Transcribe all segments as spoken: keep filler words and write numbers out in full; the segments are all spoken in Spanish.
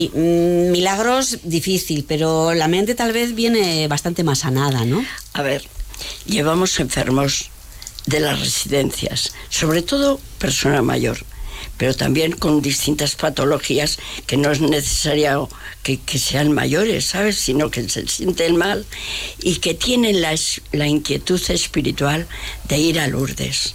Milagros, difícil, pero la mente tal vez viene bastante más sanada, ¿no? A ver, llevamos enfermos de las residencias, sobre todo persona mayor, pero también con distintas patologías que no es necesario que, que sean mayores, ¿sabes? Sino que se sienten mal y que tienen la, la inquietud espiritual de ir a Lourdes.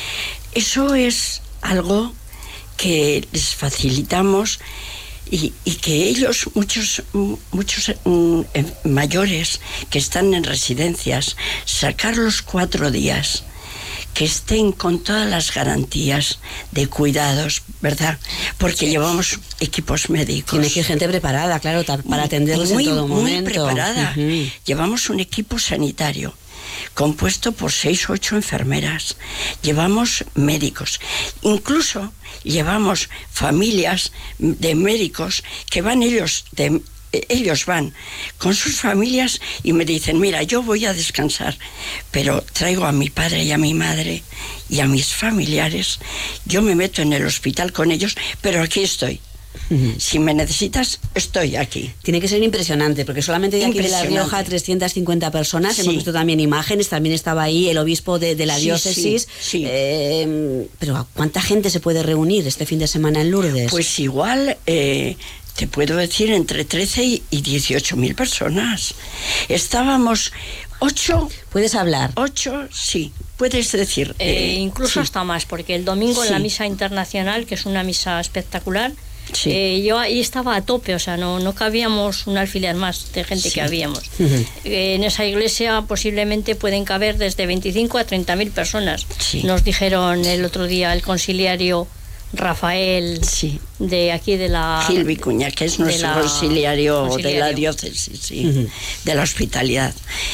Eso es algo que les facilitamos. Y, y que ellos, muchos, muchos mm, mayores que están en residencias, sacarlos cuatro días, que estén con todas las garantías de cuidados, ¿verdad? Porque sí. Llevamos equipos médicos. Tiene que ir gente preparada, claro, para atenderlos muy, en todo muy momento. Muy preparada. Uh-huh. Llevamos un equipo sanitario compuesto por seis o ocho enfermeras. Llevamos médicos. Incluso llevamos familias de médicos que van ellos, de, ellos van con sus familias y me dicen, mira, yo voy a descansar, pero traigo a mi padre y a mi madre y a mis familiares. Yo me meto en el hospital con ellos, pero aquí estoy. Uh-huh. Si me necesitas, estoy aquí. Tiene que ser impresionante, porque solamente de aquí de La Rioja trescientas cincuenta personas, sí. Hemos visto también imágenes, también estaba ahí el obispo de, de la sí, diócesis, sí, sí. Eh, pero ¿cuánta gente se puede reunir este fin de semana en Lourdes? Pues igual, eh, te puedo decir, entre trece y dieciocho mil personas. Estábamos ocho... ¿Puedes hablar? Ocho, sí. Puedes decir... Eh, eh, incluso sí. Hasta más, porque el domingo sí. En la misa internacional, que es una misa espectacular, sí. eh, yo ahí estaba a tope, o sea, no, no cabíamos un alfiler más de gente sí. Que habíamos. Uh-huh. Eh, en esa iglesia posiblemente pueden caber desde veinticinco a treinta mil personas. Sí. Nos dijeron el otro día el conciliario Rafael, sí. De aquí de la... Gil Vicuña, que es nuestro la, conciliario, conciliario de la diócesis, sí, uh-huh. De la hospitalidad.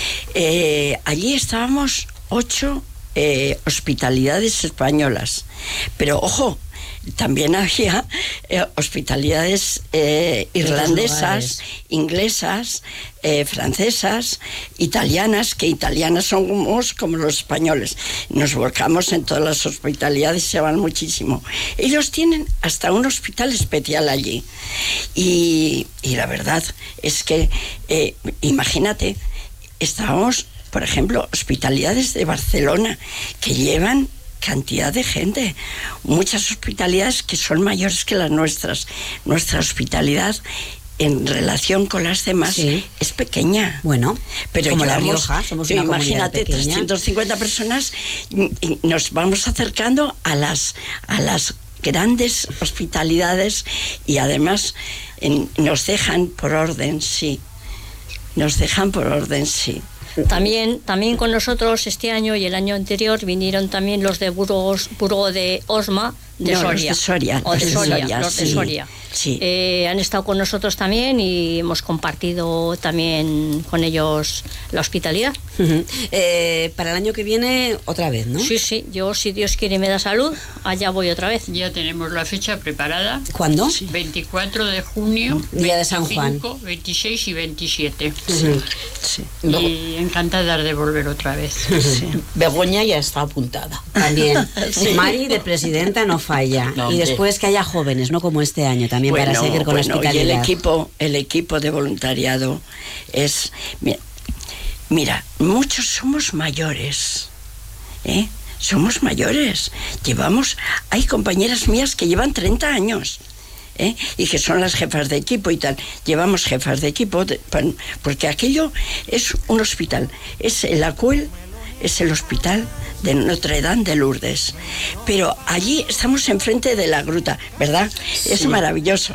Eh, allí estábamos ocho eh, hospitalidades españolas, pero ojo, también había eh, hospitalidades eh, irlandesas, inglesas, eh, francesas, italianas, que italianas somos como los españoles. Nos volcamos en todas las hospitalidades, se van muchísimo. Ellos tienen hasta un hospital especial allí. Y, y la verdad es que, eh, imagínate, estábamos, por ejemplo, hospitalidades de Barcelona, que llevan cantidad de gente, muchas hospitalidades que son mayores que las nuestras. Nuestra hospitalidad en relación con las demás sí. Es pequeña. Bueno, pero como llevamos, La Rioja, somos una imagínate, comunidad pequeña. trescientas cincuenta personas y nos vamos acercando a las a las grandes hospitalidades y además en, nos dejan por orden, sí. Nos dejan por orden, sí. También, también con nosotros este año y el año anterior vinieron también los de Burgos, Burgo de Osma, de no, Soria. Los de Soria. O de los Soria, Soria, los de sí, Soria. Sí. Eh, han estado con nosotros también y hemos compartido también con ellos la hospitalidad. Uh-huh. Eh, para el año que viene, otra vez, ¿no? Sí, sí. Yo, si Dios quiere y me da salud, allá voy otra vez. Ya tenemos la fecha preparada. ¿Cuándo? Sí. veinticuatro de junio. Día de San Juan. veintiséis y veintisiete. Uh-huh. Sí. Y encantada de volver otra vez. Sí. Begoña ya está apuntada. También. Sí. Mari de presidenta no falla. No, y después que haya jóvenes, no como este año, también bueno, para seguir con bueno, la hospitalidad. Y el equipo, el equipo de voluntariado es... Mira, mira muchos somos mayores, ¿eh? Somos mayores. Llevamos... Hay compañeras mías que llevan treinta años. ¿Eh? Y que son las jefas de equipo y tal. Llevamos jefas de equipo de, porque aquello es un hospital, es el Acuel, es el hospital de Notre Dame de Lourdes, pero allí estamos enfrente de la gruta, ¿verdad? Sí. Es maravilloso.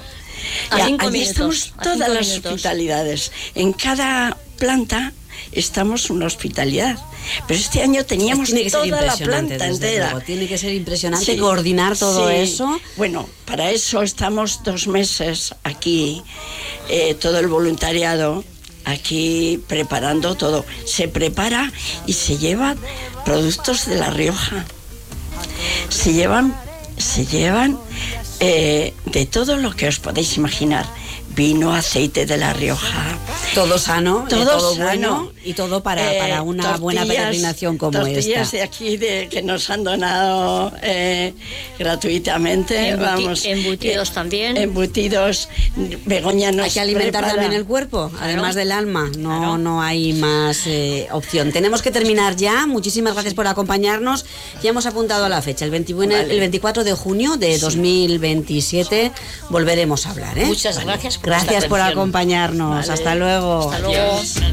A allí minutos, estamos todas las minutos. Hospitalidades, en cada planta estamos una hospitalidad. Pero este año teníamos tiene que toda ser la planta entera. Luego. Tiene que ser impresionante sí, coordinar todo sí. eso. Bueno, para eso estamos dos meses aquí, eh, todo el voluntariado aquí preparando todo. Se prepara y se llevan productos de La Rioja. Se llevan, se llevan eh, de todo lo que os podéis imaginar. Vino, aceite de La Rioja, Todo sano, todo, eh, todo sano. Bueno y todo para, eh, para una tortillas, buena peregrinación como tortillas esta. Tortillas de aquí de, que nos han donado eh, gratuitamente. Embuti vamos, embutidos eh, también. Embutidos. Begoña nos Hay que alimentar prepara. también el cuerpo, claro. además del alma. No, claro. no hay más eh, opción. Tenemos que terminar ya. Muchísimas gracias por acompañarnos. Ya hemos apuntado a la fecha, el, veintiuno, vale. el veinticuatro de junio de dos mil veintisiete. Volveremos a hablar. ¿eh? Muchas gracias por Gracias por acompañarnos. Vale. Hasta luego. Hasta luego.